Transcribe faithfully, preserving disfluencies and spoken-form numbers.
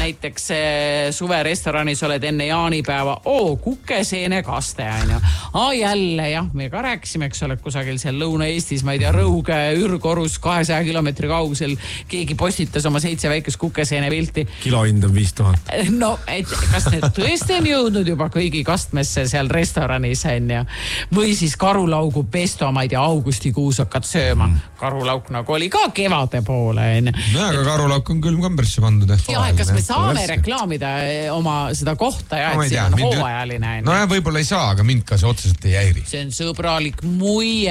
näiteks suverestoranis oled enne jaanipäeva, oo, kukeseene kaste, on ju. Aa, jälle, jah, me ka rääkisime, eks ole, kusagil seal Lõuna-Eestis, ma ei tea, Rõuge, Ürgorus, kahesaja kilomeetri kaugusel, keegi postitas oma seitse väikest kukeseene pilti. Kilohind on viis tuhat. No, et kas need tõesti on jõudnud juba kõigi kastmesse seal restoranis, on ju? Või siis karulaugu pesto, ma ei tea, augustikuus hakkad sööma. Karulauk nagu oli ka kevade poole, on ju. No, aga karulauk on külmkambrisse pandud. Ja, kas me saame reklaamida oma seda kohta ja, et siin on hooajaline. No ja võib-olla ei saa, aga mind ka see otseselt ei häiri. See on sõbralik muie.